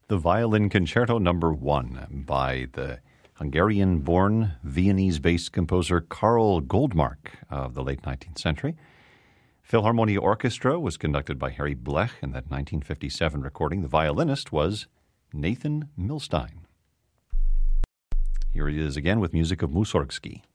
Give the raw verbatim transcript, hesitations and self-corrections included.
The Violin Concerto Number One by the Hungarian-born, Viennese-based composer Karl Goldmark of the late nineteenth century. Philharmonia Orchestra was conducted by Harry Blech in that nineteen fifty-seven recording. The violinist was Nathan Milstein. Here he is again with music of Mussorgsky.